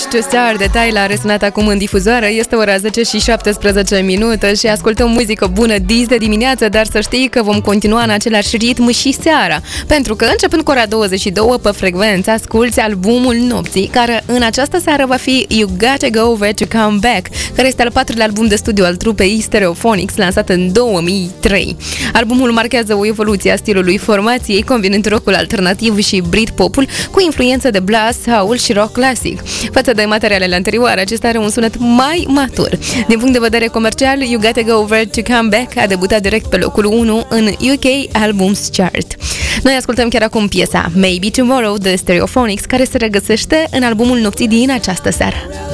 To Star de Tyla a răsunat acum în difuzoară. Este ora 10 și 17 minute și ascultăm muzică bună dis de dimineață, dar să știi că vom continua în același ritm și seara, pentru că începând cu ora 22 pe frecvență asculți albumul nopții, care în această seară va fi You Gotta Go Where to Come Back, care este al patrulea album de studiu al trupei Stereophonics, lansat în 2003. Albumul marchează o evoluție a stilului formației, combinând rock-ul alternativ și Britpop-ul cu influență de blues, soul și rock clasic. Față de materialele anterioare, acesta are un sunet mai matur. Din punct de vedere comercial, You Gotta Go Where to Come Back a debutat direct pe locul 1 în UK Albums Chart. Noi ascultăm chiar acum piesa Maybe Tomorrow de Stereophonics, care se regăsește în albumul nopții din această seară.